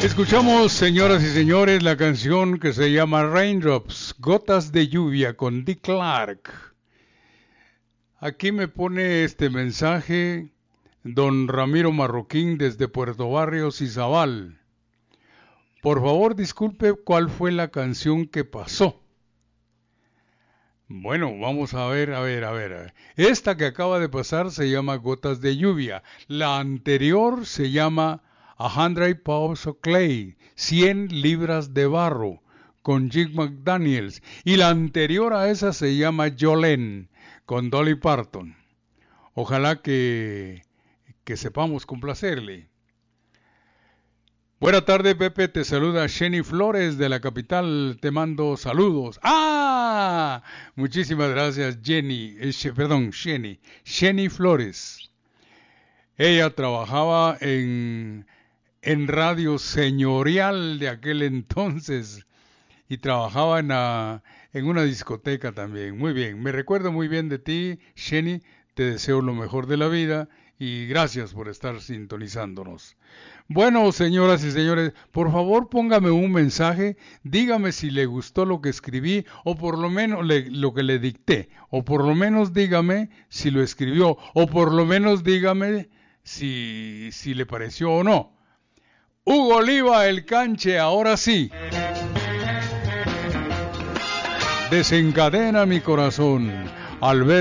Escuchamos, señoras y señores, la canción que se llama Raindrops, Gotas de Lluvia, con Dick Clark. Aquí me pone este mensaje don Ramiro Marroquín desde Puerto Barrios, Izabal. Por favor, disculpe cuál fue la canción que pasó. Bueno, vamos a ver. Esta que acaba de pasar se llama Gotas de Lluvia. La anterior se llama 100 Pounds of Clay, 100 libras de barro, con Jim McDaniels. Y la anterior a esa se llama Jolene, con Dolly Parton. Ojalá que sepamos complacerle. Buena tarde, Pepe, te saluda Jenny Flores de la capital, te mando saludos. ¡Ah! Muchísimas gracias, Jenny Flores. Ella trabajaba en Radio Señorial de aquel entonces y trabajaba en una discoteca también. Muy bien, me recuerdo muy bien de ti, Jenny, te deseo lo mejor de la vida y gracias por estar sintonizándonos. Bueno, señoras y señores, por favor póngame un mensaje, dígame si le gustó lo que escribí o por lo menos lo que le dicté, o por lo menos dígame si lo escribió, o por lo menos dígame si le pareció o no. Hugo Oliva, el canche, ahora sí. Desencadena mi corazón al ver